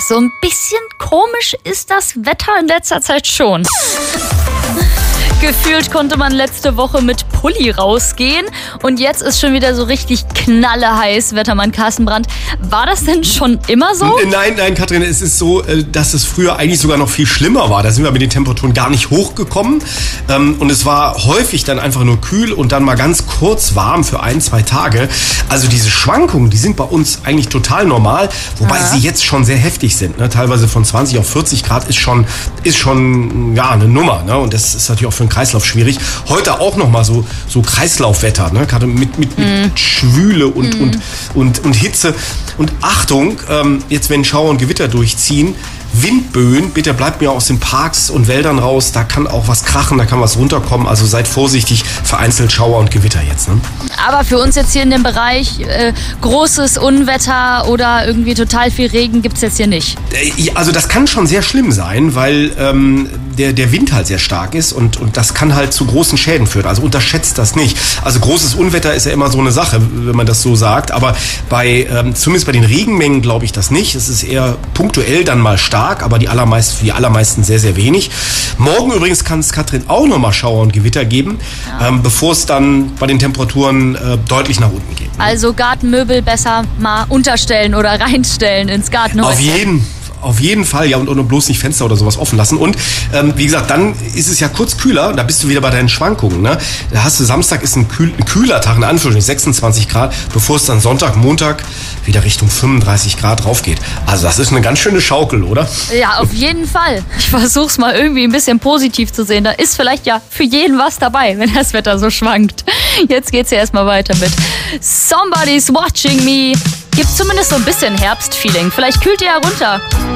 So ein bisschen komisch ist das Wetter in letzter Zeit schon. Gefühlt konnte man letzte Woche mit Pulli rausgehen und jetzt ist schon wieder so richtig knalleheiß, Wettermann Carsten Brandt. War das denn schon immer so? Nein, Katrin, es ist so, dass es früher eigentlich sogar noch viel schlimmer war. Da sind wir mit den Temperaturen gar nicht hochgekommen und es war häufig dann einfach nur kühl und dann mal ganz kurz warm für 1-2 Tage. Also diese Schwankungen, die sind bei uns eigentlich total normal, wobei sie jetzt schon sehr heftig sind. Ne? Teilweise von 20 auf 40 Grad ist schon ja, eine Nummer. Ne? Und das ist natürlich auch für den Kreislauf schwierig. Heute auch nochmal so Kreislaufwetter, ne? Gerade mit Schwüle und Hitze. Und Achtung, jetzt wenn Schauer und Gewitter durchziehen, Windböen, bitte bleibt mir aus den Parks und Wäldern raus, da kann auch was krachen, da kann was runterkommen, also seid vorsichtig, vereinzelt Schauer und Gewitter jetzt. Ne? Aber für uns jetzt hier in dem Bereich, großes Unwetter oder irgendwie total viel Regen gibt's jetzt hier nicht. Also das kann schon sehr schlimm sein, weil der Wind halt sehr stark ist und das kann halt zu großen Schäden führen, also unterschätzt das nicht. Also großes Unwetter ist ja immer so eine Sache, wenn man das so sagt, aber zumindest bei den Regenmengen glaube ich das nicht, es ist eher punktuell dann mal stark, aber für die allermeisten sehr, sehr wenig. Morgen übrigens kann es, Katrin, auch nochmal Schauer und Gewitter geben, bevor es dann bei den Temperaturen deutlich nach unten geht. Also Gartenmöbel besser mal unterstellen oder reinstellen ins Gartenhäuschen. Auf jeden Fall, ja, und bloß nicht Fenster oder sowas offen lassen. Und wie gesagt, dann ist es ja kurz kühler, da bist du wieder bei deinen Schwankungen. Ne? Da hast du Samstag ist ein kühler Tag, in Anführungsstrichen 26 Grad, bevor es dann Sonntag, Montag wieder Richtung 35 Grad rauf geht. Also das ist eine ganz schöne Schaukel, oder? Ja, auf jeden Fall. Ich versuch's mal irgendwie ein bisschen positiv zu sehen. Da ist vielleicht ja für jeden was dabei, wenn das Wetter so schwankt. Jetzt geht's ja erstmal weiter mit Somebody's Watching Me. Gibt zumindest so ein bisschen Herbstfeeling. Vielleicht kühlt ihr ja runter.